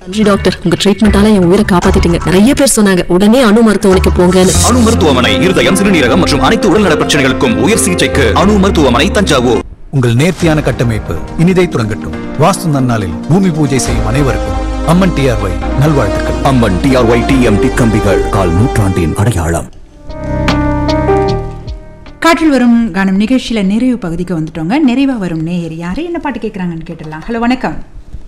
நன்றி டாக்டர், உங்க ட்ரீட்மெண்டால என் உயிரை காப்பாத்திட்டீங்க. நிறைய பேர் சொன்னாங்க உடனே அணு மருத்துவமனைக்கு போங்கன்னு. அணு மருத்துவமனை இருதயம், சிறுநீரகம் மற்றும் அனைத்து உடல்நல பிரச்சனைகளுக்கும் உயர் சிகிச்சைக்கு அணு மருத்துவமனை, தஞ்சாவூர். உங்கள் நேர்த்தியான கட்டமைப்பு இனிதை துறங்கட்டும். வாஸ்து நன்னாளில் பூமி பூஜை செய்யும் அனைவருக்கும் அம்மன் டிஆர்ஒய் நல்வாழ்த்துக்கள். அம்மன் டிஆர்ஒய் டிஎம்டி கம்பிகள், கால் நூற்றாண்டின் அடையாளம். காற்றில் வரும் கானம் நிகழ்ச்சியில நிறைவு பகுதிக்கு வந்துட்டோங்க. நிறைவா வரும் நேயர் யாரு, என்ன பாட்டு கேட்கறாங்கன்னு கேட்டுடலாம். ஹலோ, வணக்கம்.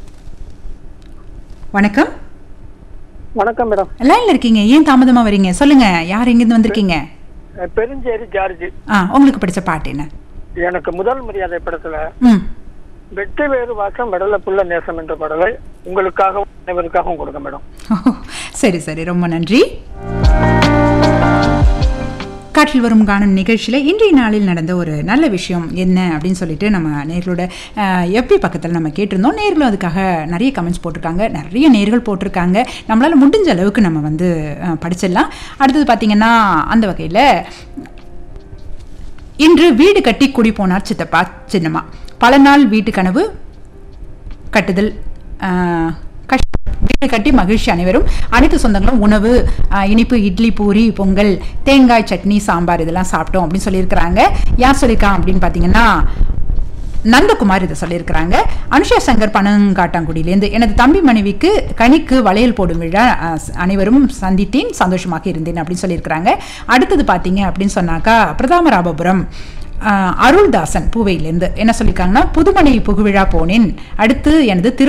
வணக்கம். வணக்கம் மேடம். லைன்ல இருக்கீங்க, ஏன் தாமதமா வரீங்க? சொல்லுங்க, யார் எங்கிருந்து வந்திருக்கீங்க? பெருஞ்சேரி ஜார்ஜ். உங்களுக்கு பிடிச்ச பாட்டு என்ன? எனக்கு முதல் மரியாதை படத்துல வெற்றி வேறு வாசம் வெடல புள்ள நேசம் என்ற பாடலை உங்களுக்காகவும் அனைவருக்காகவும் கொடுங்க மேடம். சரி சரி, ரொம்ப நன்றி. காற்றில் வரும் காணும் நிகழ்ச்சியில் இன்றைய நாளில் நடந்த ஒரு நல்ல விஷயம் என்ன அப்படின்னு சொல்லிட்டு நம்ம நேர்களோட எப்படி பக்கத்தில் நம்ம கேட்டிருந்தோம். நேர்களும் அதுக்காக நிறைய கமெண்ட்ஸ் போட்டிருக்காங்க, நிறைய நேர்கள் போட்டிருக்காங்க. நம்மளால் முடிஞ்ச அளவுக்கு நம்ம வந்து படிச்சிடலாம். அடுத்தது பார்த்திங்கன்னா, அந்த வகையில் இன்று வீடு கட்டி குடி போனார் சித்தப்பா சின்னம்மா. பல நாள் வீட்டு கனவு கட்டுதல் வீடு கட்டி மகிழ்ச்சி அனைவரும், அனைத்து சொந்தங்களும் உணவு இனிப்பு இட்லி பூரி பொங்கல் தேங்காய் சட்னி சாம்பார் இதெல்லாம் சாப்பிட்டோம் அப்படின்னு சொல்லியிருக்கிறாங்க. யார் சொல்லியிருக்கான் அப்படின்னு பார்த்தீங்கன்னா நந்தகுமார் இதை சொல்லியிருக்கிறாங்க. அனுஷா சங்கர் பனங்காட்டாங்குடியிலேருந்து, எனது தம்பி மனைவிக்கு கனிக்கு வளையல் போடும் விழா அனைவரும் சந்தித்தேன், சந்தோஷமாக இருந்தேன் அப்படின்னு சொல்லியிருக்கிறாங்க. அடுத்தது பார்த்தீங்க அப்படின்னு சொன்னாக்கா பிரதாமராபபுரம் அருள்தாசன் பூவையிலேருந்து என்ன சொல்லியிருக்காங்கன்னா, புதுமனை புகுவிழா போனேன், அடுத்து எனது